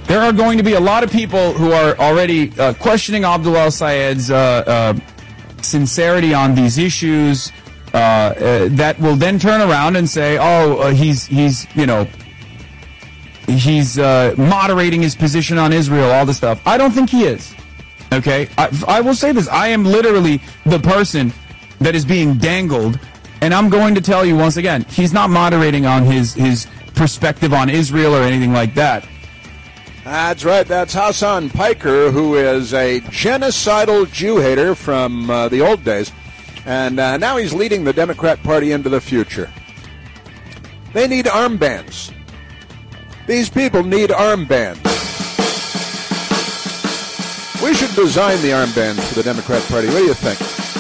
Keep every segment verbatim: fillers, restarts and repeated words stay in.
there are going to be a lot of people who are already uh, questioning Abdul al-Sayed's uh, uh, sincerity on these issues uh, uh, that will then turn around and say, oh, uh, he's, he's, you know, he's uh, moderating his position on Israel, all this stuff. I don't think he is. Okay? I, I will say this. I am literally the person that is being dangled, and I'm going to tell you once again, he's not moderating on his, his perspective on Israel or anything like that. That's right. That's Hassan Piker, who is a genocidal Jew hater from uh, the old days. And uh, now he's leading the Democrat Party into the future. They need armbands. These people need armbands. We should design the armbands for the Democrat Party. What do you think?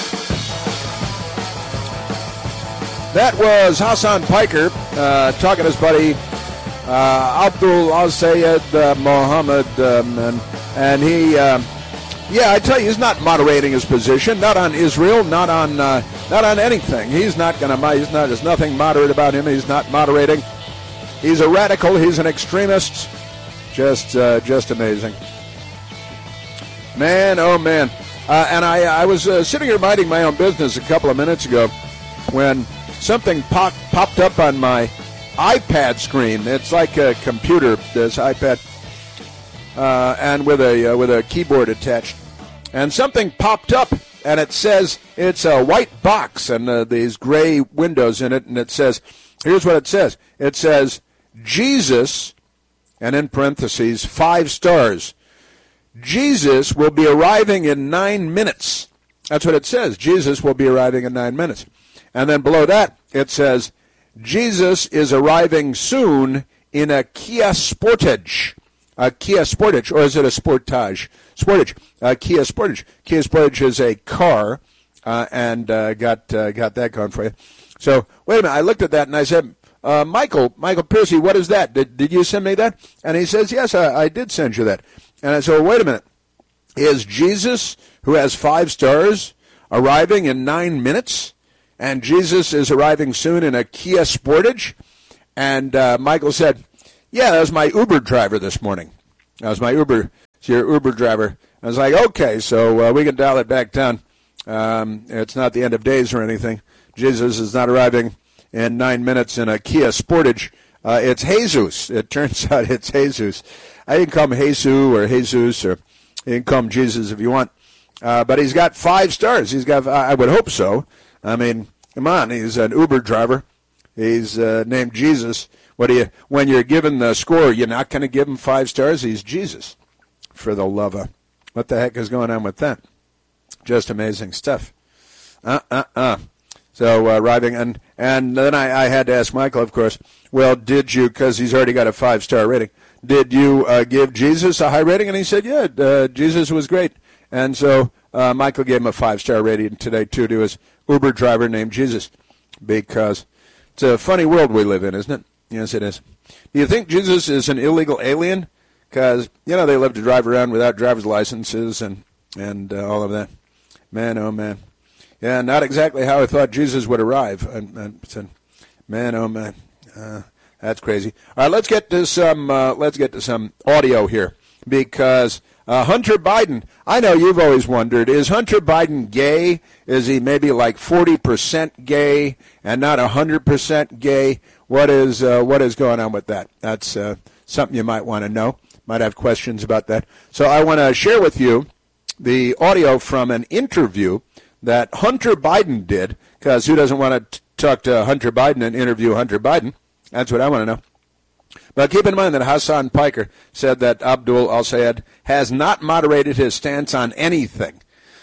That was Hassan Piker uh, talking to his buddy Uh, Abdul al-Sayed uh, Mohammed, um, and, and he, uh, yeah, I tell you, he's not moderating his position, not on Israel, not on, uh, not on anything. He's not going to, he's not, there's nothing moderate about him. He's not moderating. He's a radical. He's an extremist. Just, uh, just amazing. Man, oh man. Uh, and I, I was uh, sitting here minding my own business a couple of minutes ago when something pop, popped up on my iPad screen. It's like a computer, this iPad, uh, and with a uh, with a keyboard attached. And something popped up, and it says it's a white box and uh, these gray windows in it, and it says, here's what it says. It says, Jesus, and in parentheses, five stars. Jesus will be arriving in nine minutes. That's what it says. Jesus will be arriving in nine minutes. And then below that, it says, Jesus is arriving soon in a Kia Sportage. A Kia Sportage, or is it a Sportage? Sportage. A Kia Sportage. Kia Sportage is a car, uh, and uh, got uh, got that going for you. So, wait a minute. I looked at that, and I said, uh, Michael, Michael Piercy, what is that? Did, did you send me that? And he says, yes, I, I did send you that. And I said, well, wait a minute. Is Jesus, who has five stars, arriving in nine minutes? And Jesus is arriving soon in a Kia Sportage. And uh, Michael said, yeah, that was my Uber driver this morning. That was my Uber, it's your Uber driver. I was like, okay, so uh, we can dial it back down. Um, it's not the end of days or anything. Jesus is not arriving in nine minutes in a Kia Sportage. Uh, it's Jesus. It turns out it's Jesus. I didn't call him Jesus or Jesus, or you can call him Jesus if you want. Uh, but he's got five stars. He's got, I would hope so. I mean, come on, he's an Uber driver. He's uh, named Jesus. What do you, when you're given the score, you're not going to give him five stars? He's Jesus. For the love of, what the heck is going on with that? Just amazing stuff. Uh, uh, uh. So uh, arriving, and, and then I, I had to ask Michael, of course, well, did you, because he's already got a five-star rating, did you uh, give Jesus a high rating? And he said, yeah, uh, Jesus was great. And so uh, Michael gave him a five-star rating today, too, to his Uber driver named Jesus, because it's a funny world we live in, isn't it? Yes, it is. Do you think Jesus is an illegal alien? Because, you know, they love to drive around without driver's licenses and, and uh, all of that. Man, oh, man. Yeah, not exactly how I thought Jesus would arrive. And, and said, man, oh, man. Uh, that's crazy. All right, let's get to some, uh, let's get to some audio here, because Uh, Hunter Biden, I know you've always wondered, is Hunter Biden gay? Is he maybe like forty percent gay and not one hundred percent gay? What is uh, what is going on with that? That's uh, something you might want to know. Might have questions about that. So I want to share with you the audio from an interview that Hunter Biden did, because who doesn't want to t- talk to Hunter Biden and interview Hunter Biden? That's what I want to know. But keep in mind that Hassan Piker said that Abdul al-Sayed has not moderated his stance on anything.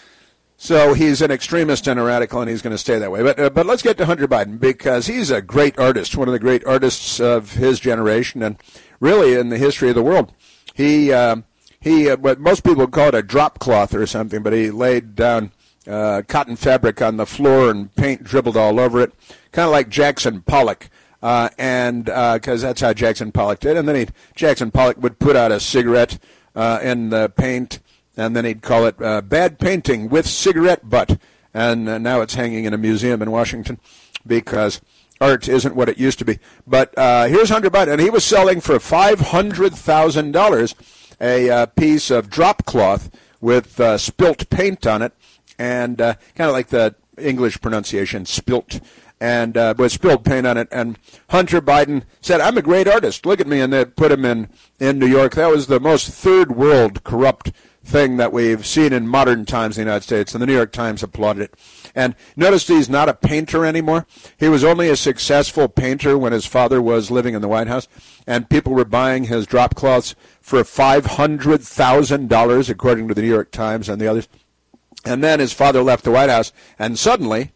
So he's an extremist and a radical, and he's going to stay that way. But uh, but let's get to Hunter Biden, because he's a great artist, one of the great artists of his generation, and really in the history of the world. He, uh, he uh, what most people call it a drop cloth or something, but he laid down uh, cotton fabric on the floor and paint dribbled all over it, kind of like Jackson Pollock. Uh, and because uh, that's how Jackson Pollock did. And then he, Jackson Pollock would put out a cigarette uh, in the paint, and then he'd call it uh, Bad Painting with Cigarette Butt. And uh, now it's hanging in a museum in Washington, because art isn't what it used to be. But uh, here's Hunter Biden, and he was selling for five hundred thousand dollars a uh, piece of drop cloth with uh, spilt paint on it, and uh, kind of like the English pronunciation, spilt, and uh, with spilled paint on it. And Hunter Biden said, "I'm a great artist. Look at me," and they put him in, in New York. That was the most third world corrupt thing that we've seen in modern times in the United States, and the New York Times applauded it. And notice he's not a painter anymore. He was only a successful painter when his father was living in the White House, and people were buying his drop cloths for five hundred thousand dollars, according to the New York Times and the others. And then his father left the White House, and suddenly,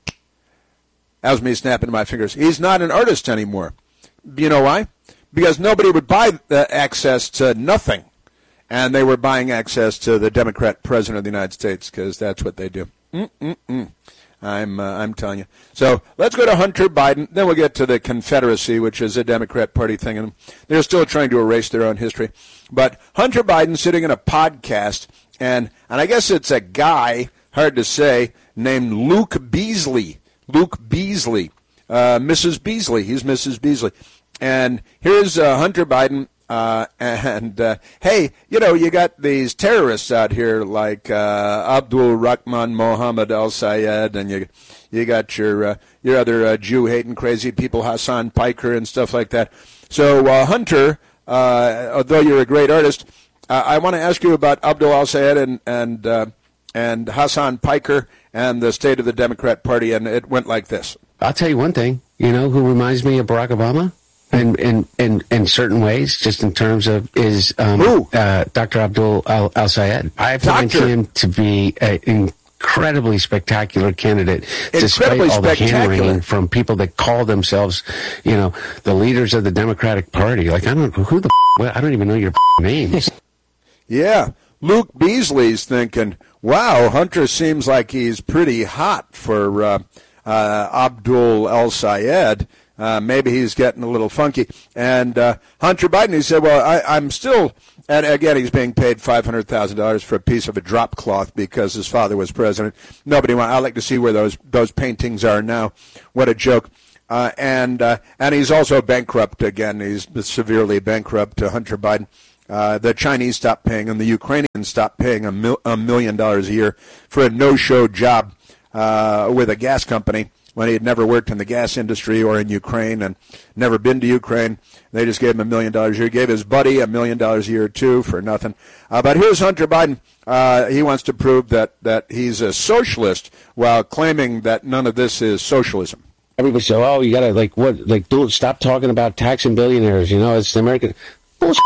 that was me snapping my fingers, he's not an artist anymore. You know why? Because nobody would buy the access to nothing, and they were buying access to the Democrat president of the United States, because that's what they do. Mm-mm-mm. I'm uh, I'm telling you. So let's go to Hunter Biden. Then we'll get to the Confederacy, which is a Democrat Party thing, and they're still trying to erase their own history. But Hunter Biden sitting in a podcast, and and I guess it's a guy, hard to say, named Luke Beasley. Luke Beasley, uh, Missus Beasley. He's Missus Beasley, and here's uh, Hunter Biden. Uh, and, uh, hey, you know, you got these terrorists out here like uh, Abdul Rahman Mohammed al-Sayed, and you you got your uh, your other uh, Jew-hating crazy people, Hassan Piker and stuff like that. So, uh, Hunter, uh, although you're a great artist, uh, I want to ask you about Abdul al-Sayed and, and, uh, and Hassan Piker and the state of the Democrat Party, and it went like this. I'll tell you one thing, you know, who reminds me of Barack Obama? In, in in in certain ways, just in terms of is um, uh, Doctor Abdul al, al-Sayed. I find Doctor. him to be an incredibly spectacular candidate, incredibly despite all the hand-wringing from people that call themselves, you know, the leaders of the Democratic Party. Like, I don't know who the f- I don't even know your f- names. Yeah, Luke Beasley's thinking, wow, Hunter seems like he's pretty hot for uh, uh, Abdul al-Sayed. Uh, maybe he's getting a little funky. And uh, Hunter Biden, he said, well, I, I'm still, and again, he's being paid five hundred thousand dollars for a piece of a drop cloth because his father was president. Nobody want, I'd like to see where those those paintings are now. What a joke. Uh, and uh, and he's also bankrupt again. He's severely bankrupt, uh, Hunter Biden. Uh, the Chinese stopped paying him. The Ukrainians stopped paying a, mil- a million dollars a year for a no-show job uh, with a gas company, when he had never worked in the gas industry or in Ukraine and never been to Ukraine. They just gave him a million dollars a year. He gave his buddy a million dollars a year, too, for nothing. Uh, but here's Hunter Biden. Uh, he wants to prove that, that he's a socialist while claiming that none of this is socialism. Everybody said, oh, you got to, like, what, like, don't stop talking about taxing billionaires. You know, it's the American. Bullshit.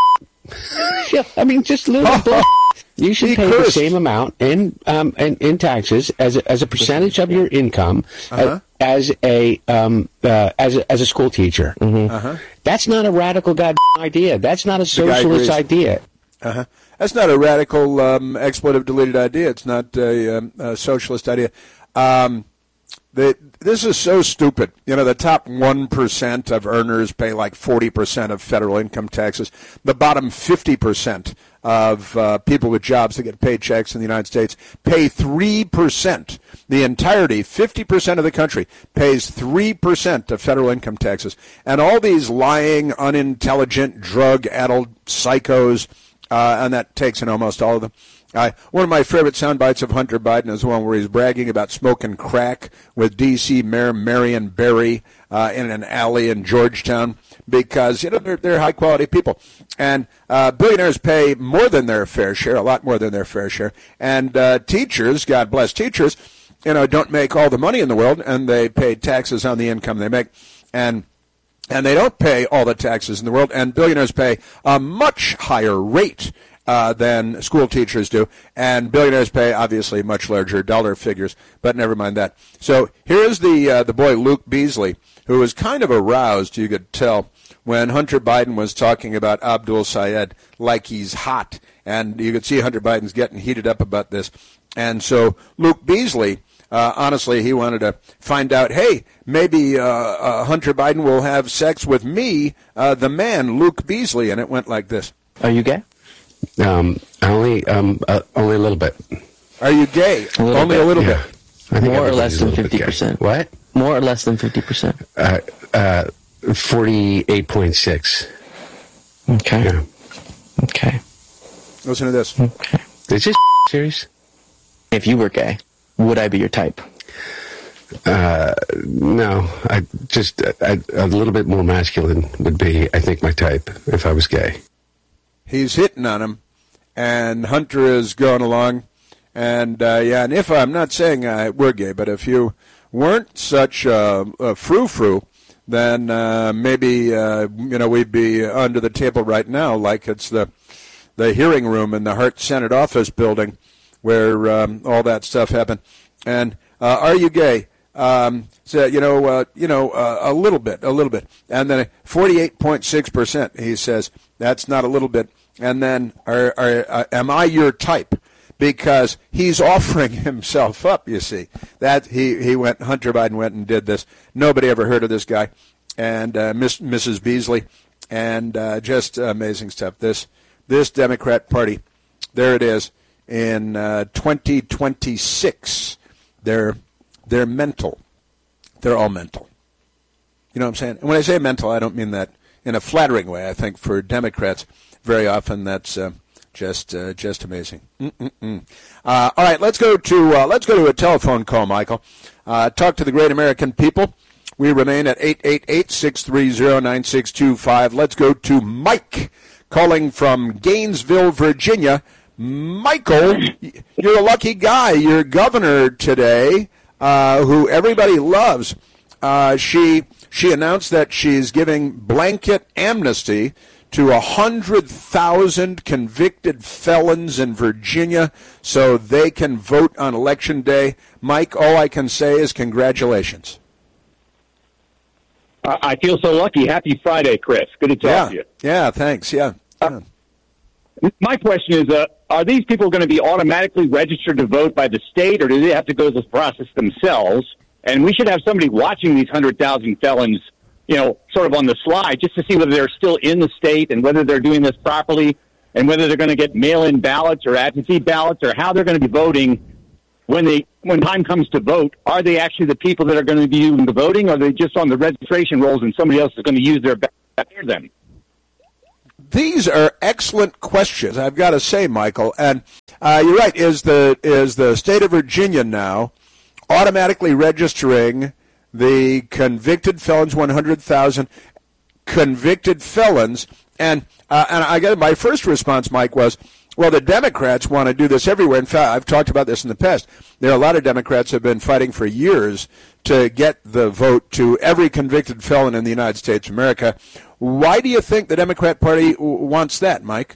Yeah, I mean, just little bullshit. You should he pay cursed. the same amount in um in, in taxes as a, as a percentage of your income uh-huh. as, as a um uh, as a, as a school teacher. Mm-hmm. Uh-huh. That's not a radical god idea. That's not a socialist idea. Uh-huh. That's not a radical um, expletive deleted idea. It's not a, um, a socialist idea. Um, the, this is so stupid. You know, the top one percent of earners pay like forty percent of federal income taxes. The bottom fifty percent of uh, people with jobs that get paychecks in the United States pay three percent. The entirety, fifty percent of the country, pays three percent of federal income taxes. And all these lying, unintelligent, drug-addled psychos, uh, and that takes in almost all of them. Uh, one of my favorite sound bites of Hunter Biden is the one where he's bragging about smoking crack with D C Mayor Marion Barry uh, in an alley in Georgetown because, you know, they're, they're high-quality people. And uh, billionaires pay more than their fair share, a lot more than their fair share. And uh, teachers, God bless teachers, you know, don't make all the money in the world, and they pay taxes on the income they make. And and they don't pay all the taxes in the world, and billionaires pay a much higher rate Uh, than school teachers do, and billionaires pay obviously much larger dollar figures, but never mind that. So here's the uh, the boy Luke Beasley, who was kind of aroused, you could tell, when Hunter Biden was talking about Abdul Sayed like he's hot, and you could see Hunter Biden's getting heated up about this. And so Luke Beasley, uh, honestly, he wanted to find out, hey, maybe uh, uh, Hunter Biden will have sex with me, uh, the man, Luke Beasley, and it went like this. Are you gay? Um, only, um, uh, only a little bit. Are you gay? A only bit. a little yeah. bit. I think More or less than fifty percent. What? More or less than fifty percent. Uh, uh, forty-eight point six. Okay. Yeah. Okay. Listen to this. Is this serious? If you were gay, would I be your type? Uh, no. I just I, a little bit more masculine would be, I think, my type if I was gay. He's hitting on him, and Hunter is going along. And, uh, yeah, and if I'm not saying uh, we're gay, but if you weren't such a, a frou-frou, then uh, maybe, uh, you know, we'd be under the table right now like it's the the hearing room in the Hart Senate office building where um, all that stuff happened. And uh, are you gay? Um, so, you know, uh, you know, uh, a little bit, a little bit. And then forty-eight point six percent, he says, that's not a little bit. And then, are, are, uh, am I your type? Because he's offering himself up, you see. That he, he went, Hunter Biden went and did this. Nobody ever heard of this guy. And uh, Miss, Missus Beasley. And uh, just amazing stuff. This this Democrat Party, there it is, in uh, twenty twenty-six. They're, they're mental. They're all mental. You know what I'm saying? And when I say mental, I don't mean that in a flattering way. I think for Democrats, very often that's... Uh, Just, uh, just amazing. Uh, all right, let's go to uh, let's go to a telephone call, Michael. Uh, talk to the great American people. We remain at eight eight eight, six three zero, nine six two five. Let's go to Mike, calling from Gainesville, Virginia. Michael, you're a lucky guy. Your governor today, uh, who everybody loves, uh, she she announced that she's giving blanket amnesty to one hundred thousand convicted felons in Virginia so they can vote on Election Day. Mike, all I can say is congratulations. Uh, I feel so lucky. Happy Friday, Chris. Good to talk yeah. to you. Yeah, thanks. Yeah. Uh, my question is, uh, are these people going to be automatically registered to vote by the state, or do they have to go through this process themselves? And we should have somebody watching these one hundred thousand felons, you know, sort of on the slide, just to see whether they're still in the state and whether they're doing this properly and whether they're going to get mail-in ballots or absentee ballots or how they're going to be voting when they when time comes to vote. Are they actually the people that are going to be doing the voting, or are they just on the registration rolls and somebody else is going to use their ballot for them? These are excellent questions, I've got to say, Michael. And uh, you're right, is the is the state of Virginia now automatically registering the convicted felons, one hundred thousand convicted felons? And uh, and I guess my first response, Mike, was, well, the Democrats want to do this everywhere. In fact, I've talked about this in the past. There are a lot of Democrats who have been fighting for years to get the vote to every convicted felon in the United States of America. Why do you think the Democrat Party w- wants that, Mike?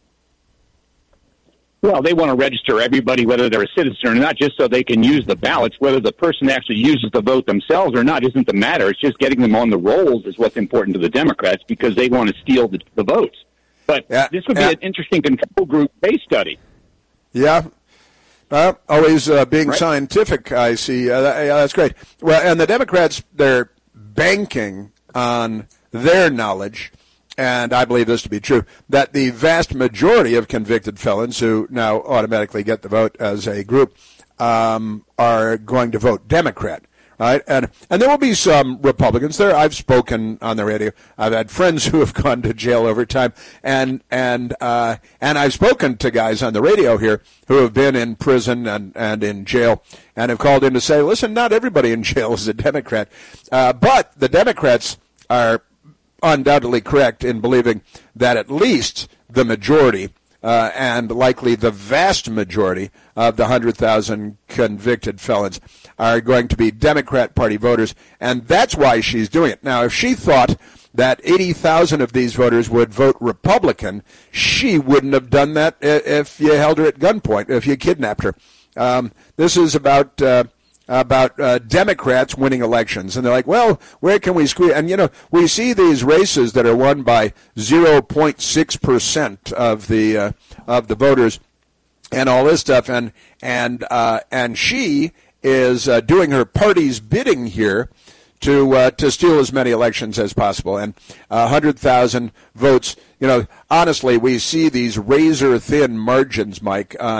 Well, they want to register everybody, whether they're a citizen or not, just so they can use the ballots. Whether the person actually uses the vote themselves or not isn't the matter. It's just getting them on the rolls is what's important to the Democrats, because they want to steal the, the votes. But yeah, this would be yeah. an interesting control group case study. Yeah. Uh, always uh, being right. scientific, I see. Uh, that, yeah, that's great. Well, and the Democrats, they're banking on their knowledge, and I believe this to be true, that the vast majority of convicted felons who now automatically get the vote as a group um, are going to vote Democrat. Right, and and there will be some Republicans there. I've spoken on the radio. I've had friends who have gone to jail over time, and and uh, and I've spoken to guys on the radio here who have been in prison and, and in jail, and have called in to say, listen, not everybody in jail is a Democrat, uh, but the Democrats are undoubtedly correct in believing that at least the majority. Uh, and likely the vast majority of the one hundred thousand convicted felons are going to be Democrat Party voters, and that's why she's doing it. Now, if she thought that eighty thousand of these voters would vote Republican, she wouldn't have done that if you held her at gunpoint, if you kidnapped her. Um, this is about... Uh, about uh, Democrats winning elections. And they're like, well, where can we squeeze? And, you know, we see these races that are won by zero point six percent of the uh, of the voters and all this stuff. And and uh, and she is uh, doing her party's bidding here to uh, to steal as many elections as possible. And uh, one hundred thousand votes, you know, honestly, we see these razor-thin margins, Mike, on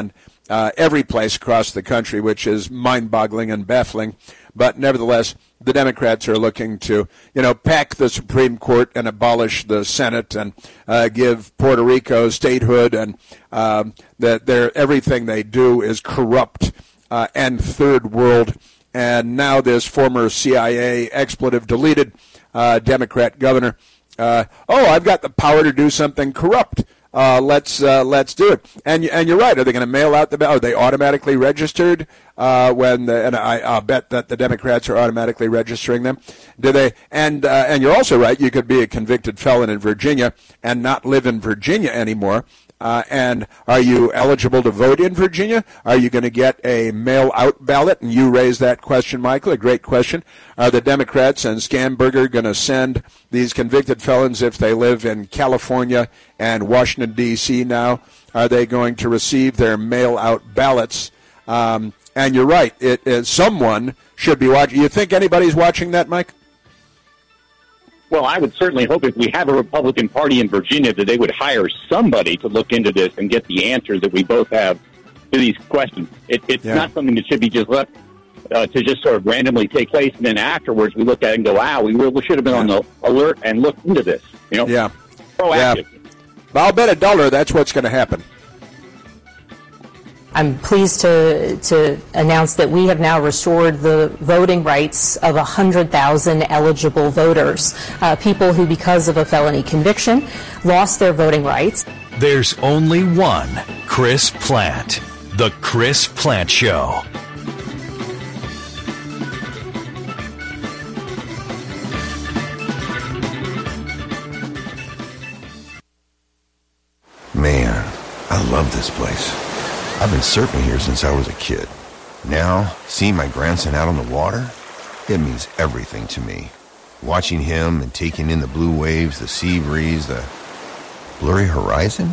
uh, every place across the country, which is mind-boggling and baffling. But nevertheless, the Democrats are looking to, you know, pack the Supreme Court and abolish the Senate and uh, give Puerto Rico statehood, and um, that they're, everything they do is corrupt uh, and third world. And now this former C I A expletive deleted uh, Democrat governor, uh, oh, I've got the power to do something corrupt. Uh, let's uh, let's do it. And and you're right. Are they going to mail out the ballot? Are they automatically registered? Uh, when the, and I, I'll bet that the Democrats are automatically registering them. Do they? And uh, and you're also right. You could be a convicted felon in Virginia and not live in Virginia anymore. Uh, and are you eligible to vote in Virginia? Are you going to get a mail-out ballot? And you raised that question, Michael, a great question. Are the Democrats and Schamberger going to send these convicted felons, if they live in California and Washington, D C now, are they going to receive their mail-out ballots? Um, and you're right. It, it, someone should be watching. You think anybody's watching that, Mike? Well, I would certainly hope if we have a Republican Party in Virginia that they would hire somebody to look into this and get the answers that we both have to these questions. It, it's yeah. not something that should be just left uh, to just sort of randomly take place, and then afterwards we look at it and go, wow, we really should have been yeah. on the alert and looked into this. You know, yeah. proactive. Yeah. I'll bet a dollar that's what's going to happen. I'm pleased to to announce that we have now restored the voting rights of one hundred thousand eligible voters, uh, people who, because of a felony conviction, lost their voting rights. There's only one Chris Plante, The Chris Plante Show. Man, I love this place. I've been surfing here since I was a kid. Now, seeing my grandson out on the water, it means everything to me. Watching him and taking in the blue waves, the sea breeze, the blurry horizon.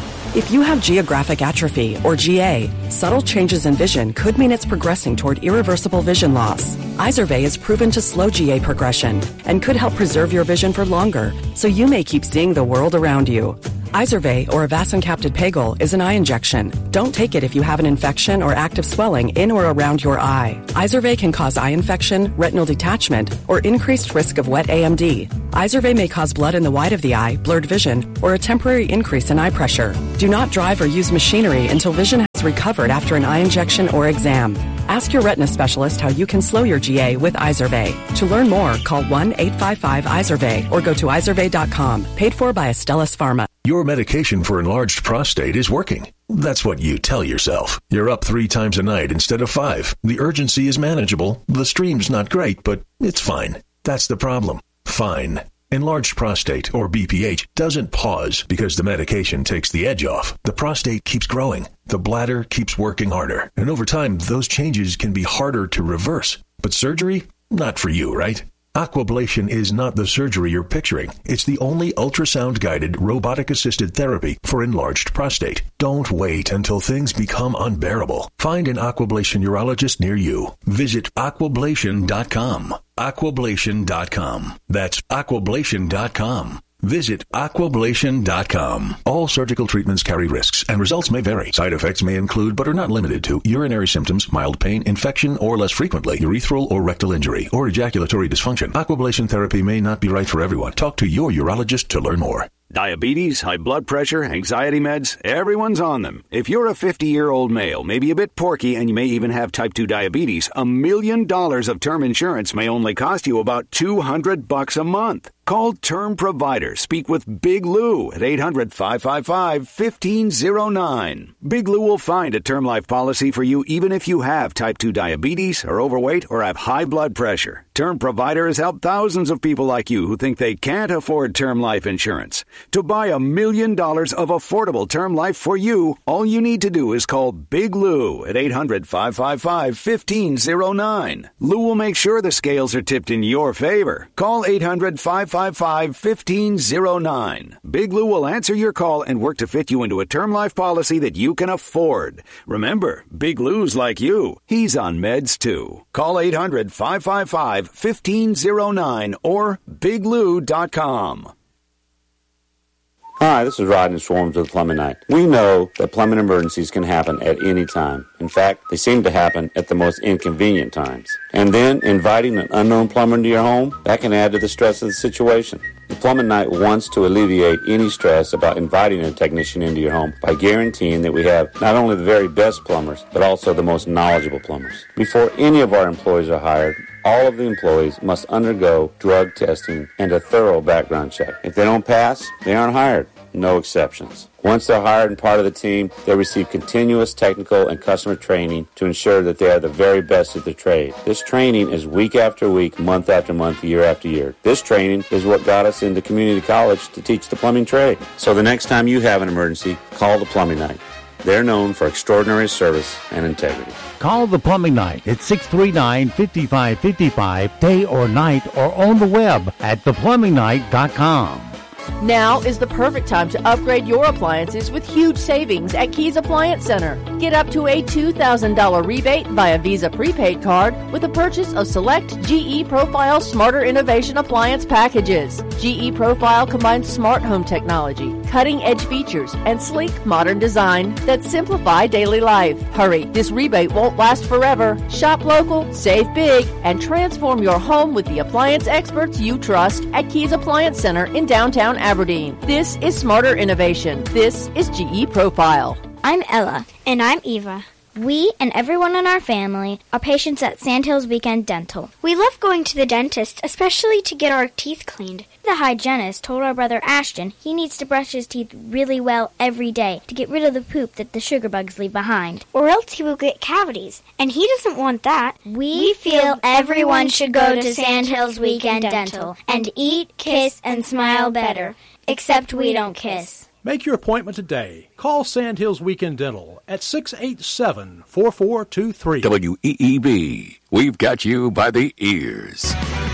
If you have geographic atrophy, or G A, subtle changes in vision could mean it's progressing toward irreversible vision loss. Izervay is proven to slow G A progression and could help preserve your vision for longer, so you may keep seeing the world around you. Izervay, or avacincaptad pegol, is an eye injection. Don't take it if you have an infection or active swelling in or around your eye. Izervay can cause eye infection, retinal detachment, or increased risk of wet A M D. Izervay may cause blood in the white of the eye, blurred vision, or a temporary increase in eye pressure. Do not drive or use machinery until vision has recovered after an eye injection or exam. Ask your retina specialist how you can slow your G A with Izervay. To learn more, call one eight five five Izervay or go to izervay dot com. Paid for by Astellas Pharma. Your medication for enlarged prostate is working. That's what you tell yourself. You're up three times a night instead of five. The urgency is manageable. The stream's not great, but it's fine. That's the problem. Fine. Enlarged prostate, or B P H, doesn't pause because the medication takes the edge off. The prostate keeps growing. The bladder keeps working harder. And over time, those changes can be harder to reverse. But surgery? Not for you, right? Aquablation is not the surgery you're picturing. It's the only ultrasound-guided, robotic-assisted therapy for enlarged prostate. Don't wait until things become unbearable. Find an Aquablation urologist near you. Visit aquablation dot com. aquablation dot com. That's aquablation dot com. Visit aquablation dot com. All surgical treatments carry risks, and results may vary. Side effects may include, but are not limited to, urinary symptoms, mild pain, infection, or less frequently, urethral or rectal injury, or ejaculatory dysfunction. Aquablation therapy may not be right for everyone. Talk to your urologist to learn more. Diabetes, high blood pressure, anxiety meds, everyone's on them. If you're a fifty-year-old male, maybe a bit porky, and you may even have type two diabetes, a million dollars of term insurance may only cost you about two hundred bucks a month. Call Term Provider. Speak with Big Lou at eight hundred, five five five, one five zero nine. Big Lou will find a term life policy for you even if you have type two diabetes, are overweight, or have high blood pressure. Term Provider has helped thousands of people like you who think they can't afford term life insurance. To buy a million dollars of affordable term life for you, all you need to do is call Big Lou at eight hundred, five five five, one five zero nine. Lou will make sure the scales are tipped in your favor. Call eight hundred, five five five, one five zero nine. Big Lou will answer your call and work to fit you into a term life policy that you can afford. Remember, Big Lou's like you. He's on meds too. Call eight hundred, five five five, one five zero nine or big lou dot com. Hi, this is Rodney Swarms with Plumbing Night. We know that plumbing emergencies can happen at any time. In fact, they seem to happen at the most inconvenient times. And then inviting an unknown plumber into your home, that can add to the stress of the situation. The Plumbing Night wants to alleviate any stress about inviting a technician into your home by guaranteeing that we have not only the very best plumbers, but also the most knowledgeable plumbers. Before any of our employees are hired, all of the employees must undergo drug testing and a thorough background check. If they don't pass, they aren't hired. No exceptions. Once they're hired and part of the team, they receive continuous technical and customer training to ensure that they are the very best at their trade. This training is week after week, month after month, year after year. This training is what got us into community college to teach the plumbing trade. So the next time you have an emergency, call the Plumbing Night. They're known for extraordinary service and integrity. Call the Plumbing Night at six three nine, five five five five, day or night, or on the web at the plumbing night dot com. Now is the perfect time to upgrade your appliances with huge savings at Keys Appliance Center. Get up to a two thousand dollars rebate via Visa prepaid card with a purchase of select G E Profile Smarter Innovation Appliance packages. G E Profile combines smart home technology, cutting-edge features, and sleek modern design that simplify daily life. Hurry, this rebate won't last forever. Shop local, save big, and transform your home with the appliance experts you trust at Keys Appliance Center in downtown Aberdeen. This is smarter innovation. This is G E Profile. I'm Ella. And I'm Eva. We and everyone in our family are patients at Sandhills Weekend Dental. We love going to the dentist, especially to get our teeth cleaned. The hygienist told our brother Ashton he needs to brush his teeth really well every day to get rid of the poop that the sugar bugs leave behind. Or else he will get cavities, and he doesn't want that. We, we feel everyone should go to Sandhills Weekend Dental and eat, kiss, and smile better. Except we don't kiss. Make your appointment today. Call Sandhills Weekend Dental at six eight seven, four four two three. W E E B. We've got you by the ears.